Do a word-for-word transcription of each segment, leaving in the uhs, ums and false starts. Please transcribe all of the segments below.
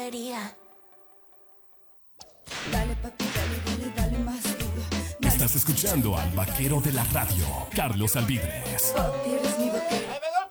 batería. Dale papi, dale, dale, dale más duro. Dale. Estás escuchando al vaquero de la radio, Carlos Alvidres. Papi, eres mi vaquero.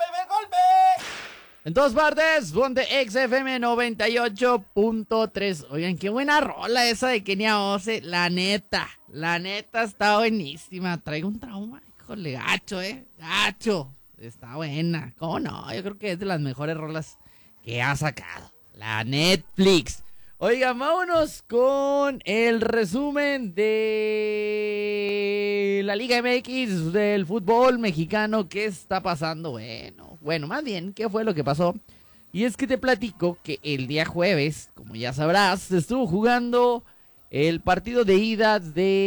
En todas partes, ponte X F M noventa y ocho punto tres. Oigan, qué buena rola esa de Kenia Ose. La neta, la neta está buenísima. Traigo un trauma, híjole, gacho, eh. Gacho. Está buena. ¿Cómo no? Yo creo que es de las mejores rolas que ha sacado la Netflix. Oigan, vámonos con el resumen de la Liga M X del fútbol mexicano. ¿Qué está pasando? Bueno, bueno, más bien, ¿qué fue lo que pasó? Y es que te platico que el día jueves, como ya sabrás, se estuvo jugando el partido de ida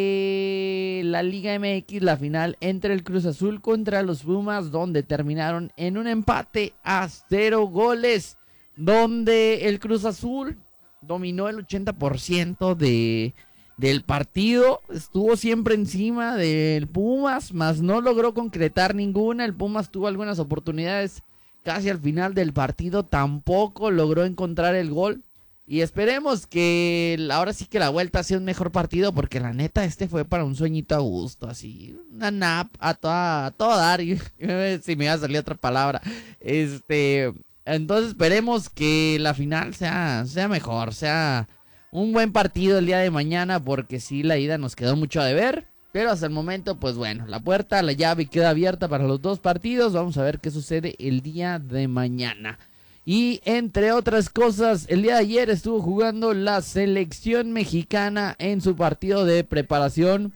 de la Liga M X, la final entre el Cruz Azul contra los Pumas, donde terminaron en un empate a cero goles, donde el Cruz Azul dominó el ochenta por ciento de, del partido, estuvo siempre encima del Pumas, mas no logró concretar ninguna. El Pumas tuvo algunas oportunidades casi al final del partido, tampoco logró encontrar el gol. Y esperemos que ahora sí que la vuelta sea un mejor partido, porque la neta este fue para un sueñito a gusto, así, una nap a toda, a todo dar, y, si me iba a salir otra palabra, este... Entonces esperemos que la final sea, sea mejor, sea un buen partido el día de mañana, porque sí, la ida nos quedó mucho a deber. Pero hasta el momento, pues bueno, la puerta, la llave queda abierta para los dos partidos. Vamos a ver qué sucede el día de mañana. Y entre otras cosas, el día de ayer estuvo jugando la selección mexicana en su partido de preparación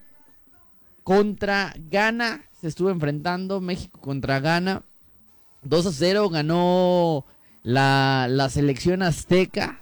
contra Ghana. Se estuvo enfrentando México contra Ghana. dos a cero ganó la, la selección azteca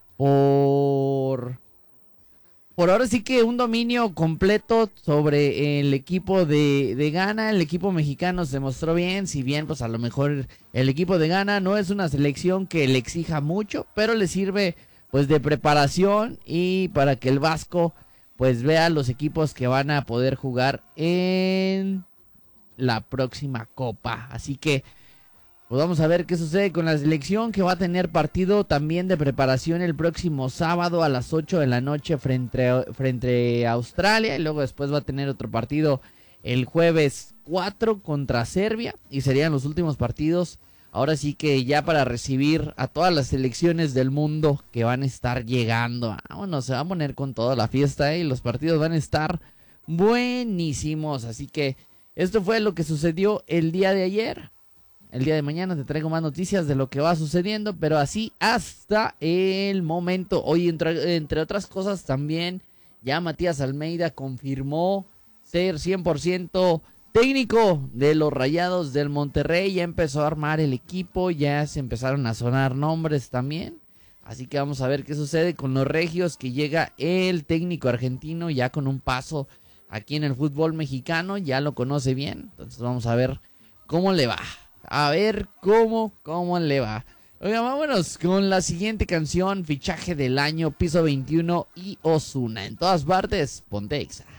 por, por ahora sí que un dominio completo sobre el equipo de, de Ghana. El equipo mexicano se mostró bien, si bien pues a lo mejor el equipo de Ghana no es una selección que le exija mucho, pero le sirve pues de preparación y para que el Vasco pues vea los equipos que van a poder jugar en la próxima Copa. Así que pues vamos a ver qué sucede con la selección, que va a tener partido también de preparación el próximo sábado a las ocho de la noche frente a, frente a Australia. Y luego después va a tener otro partido el jueves cuatro contra Serbia. Y serían los últimos partidos, ahora sí que ya para recibir a todas las selecciones del mundo que van a estar llegando. Bueno, se va a poner con toda la fiesta, ¿eh? Y los partidos van a estar buenísimos. Así que esto fue lo que sucedió el día de ayer. El día de mañana te traigo más noticias de lo que va sucediendo, pero así hasta el momento. Hoy, entre, entre otras cosas, también ya Matías Almeida confirmó ser cien por ciento técnico de los Rayados del Monterrey. Ya empezó a armar el equipo, ya se empezaron a sonar nombres también. Así que vamos a ver qué sucede con los regios, que llega el técnico argentino ya con un paso aquí en el fútbol mexicano. Ya lo conoce bien, entonces vamos a ver cómo le va. A ver cómo, cómo le va. Oigan, vámonos con la siguiente canción, fichaje del año, Piso veintiuno y Ozuna. En todas partes, ponte Exa.